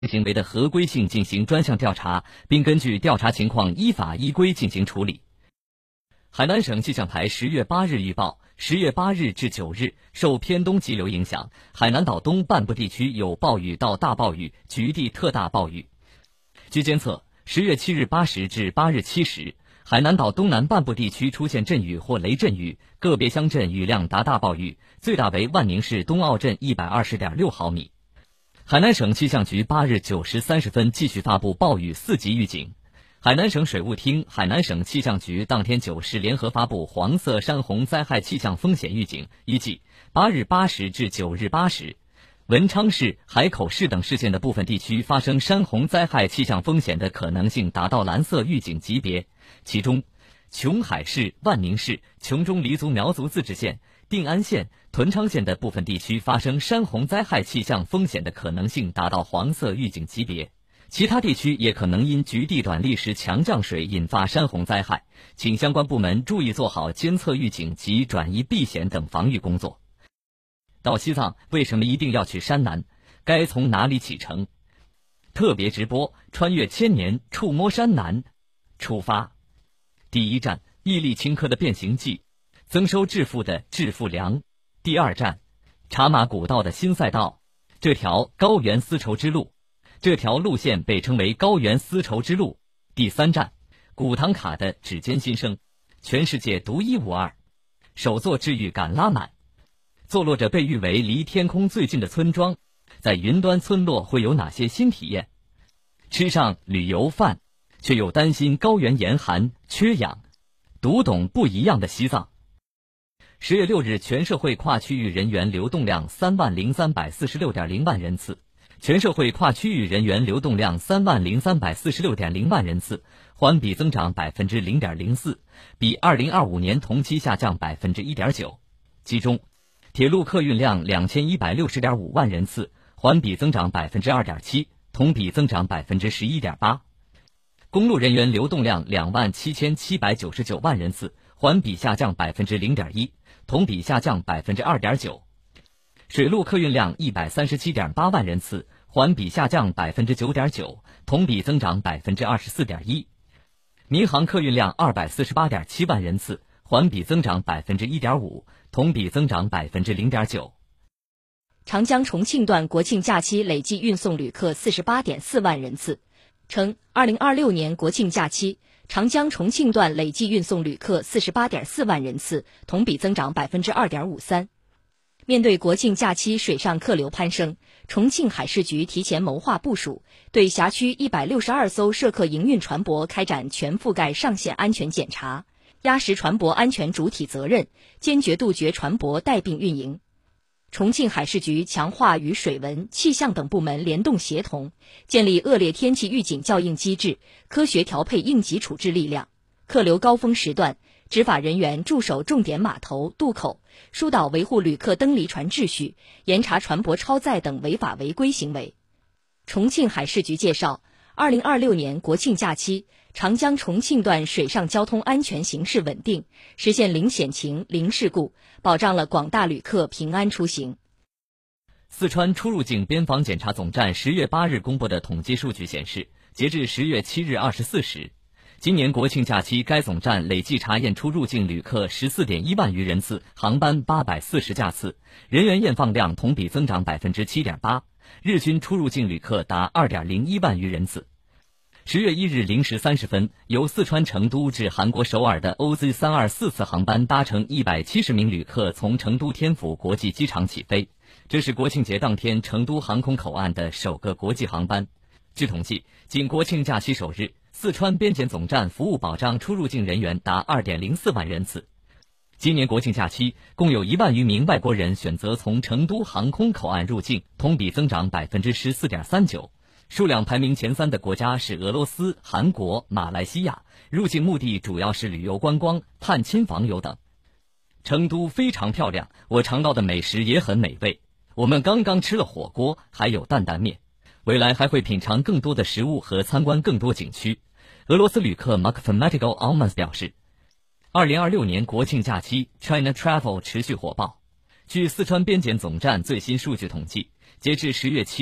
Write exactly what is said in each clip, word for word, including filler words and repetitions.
行为的合规性进行专项调查，并根据调查情况依法依规进行处理。海南省气象台十月八日预报，十月八日至九日，受偏东急流影响，海南岛东半部地区有暴雨到大暴雨，局地特大暴雨。据监测，十月七日八时至八日七时，海南岛东南半部地区出现阵雨或雷阵雨，个别乡镇雨量达大暴雨，最大为万宁市东澳镇一百二十点六毫米。海南省气象局八日九时三十分继续发布暴雨四级预警。海南省水务厅、海南省气象局当天九时联合发布黄色山洪灾害气象风险预警，预计八日八时至九日八时，文昌市、海口市等市县的部分地区发生山洪灾害气象风险的可能性达到蓝色预警级别，其中琼海市、万宁市、琼中黎族苗族自治县、定安县、屯昌县的部分地区发生山洪灾害气象风险的可能性达到黄色预警级别，其他地区也可能因局地短历时强降水引发山洪灾害，请相关部门注意做好监测预警及转移避险等防御工作。到西藏为什么一定要去山南？该从哪里启程？特别直播穿越千年，触摸山南，出发。第一站，毅力顷刻的变形记，增收致富的致富粮。第二站，茶马古道的新赛道，这条高原丝绸之路，这条路线被称为高原丝绸之路。第三站，古唐卡的指尖新生，全世界独一无二，首座治愈感拉满，坐落着被誉为离天空最近的村庄，在云端村落会有哪些新体验？吃上旅游饭，却又担心高原严寒缺氧，读懂不一样的西藏。十月六日，全社会跨区域人员流动量三万零三百四十六点零万人次，全社会跨区域人员流动量三万零三百四十六点零万人次，环比增长百分之零点零四，比二零二五年同期下降百分之一点九。其中，铁路客运量两千一百六十点五万人次，环比增长百分之二点七，同比增长百分之十一点八。公路人员流动量两万七千七百九十九万人次，环比下降百分之零点一，同比下降百分之二点九。水路客运量一百三十七点八万人次，环比下降百分之九点九，同比增长百分之二十四点一。民航客运量二百四十八点七万人次，环比增长百分之一点五，同比增长百分之零点九。 长江重庆段国庆假期累计运送旅客四十八点四万人次，称二零二六年国庆假期，长江重庆段累计运送旅客四十八点四万人次，同比增长百分之二点五三。面对国庆假期水上客流攀升，重庆海事局提前谋划部署，对辖区一百六十二艘涉客营运船舶开展全覆盖上线安全检查，压实船舶安全主体责任，坚决杜绝船舶带病运营。重庆海事局强化与水文、气象等部门联动协同，建立恶劣天气预警校应机制，科学调配应急处置力量。客流高峰时段，执法人员驻守重点码头、渡口，疏导维护旅客登离船秩序，严查船舶超载等违法违规行为。重庆海事局介绍，二零二六年国庆假期，长江重庆段水上交通安全形势稳定，实现零险情、零事故，保障了广大旅客平安出行。 四川出入境边防检查总站十月八日公布的统计数据显示，截至十月七日二十四时，今年国庆假期该总站累计查验出入境旅客十四点一万余人次，航班八百四十架次，人员验放量同比增长百分之七点八，日均出入境旅客达二点零一万余人次。十月一日零时三十分，由四川成都至韩国首尔的 O Z 三二四次航班搭乘一百七十名旅客从成都天府国际机场起飞，这是国庆节当天成都航空口岸的首个国际航班。据统计，仅国庆假期首日，四川边检总站服务保障出入境人员达 二点零四万人次。今年国庆假期，共有一万余名外国人选择从成都航空口岸入境，同比增长 百分之十四点三九。数量排名前三的国家是俄罗斯、韩国、马来西亚，入境目的主要是旅游观光、探亲访友等。成都非常漂亮，我尝到的美食也很美味。我们刚刚吃了火锅，还有担担面，未来还会品尝更多的食物和参观更多景区。俄罗斯旅客 Mathematical Almans 表示，二零二六年国庆假期 China Travel 持续火爆。据四川边检总站最新数据统计，截至十月七日，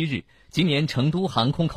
今年成都航空口